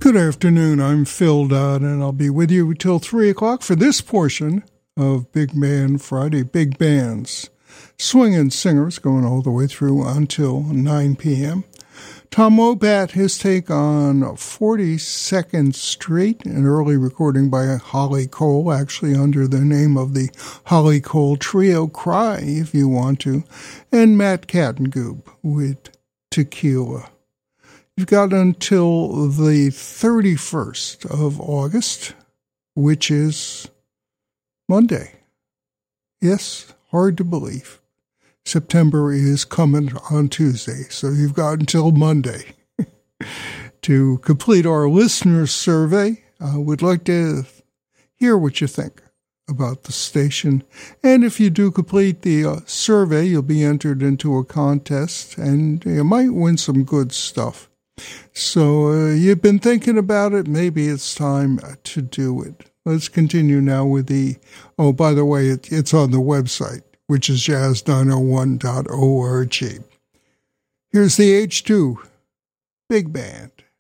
Good afternoon, I'm Phil Dodd, and I'll be with you until 3 o'clock for this portion of Big Band Friday, Big Bands. Swinging singers going all the way through until 9 p.m. Tom Wopat, his take on 42nd Street, an early recording by Holly Cole, actually under the name of the Holly Cole Trio. Cry if you want to. And Matt Cattengoob with Tequila. You've got until the 31st of August, which is Monday. Yes, hard to believe. September is coming on Tuesday, so you've got until Monday to complete our listener survey. I would like to hear what you think about the station. And if you do complete the survey, you'll be entered into a contest, and you might win some good stuff. So you've been thinking about it. Maybe it's time to do it. Let's continue now with by the way, it's on the website, which is jazz901.org. Here's the H2 Big Band.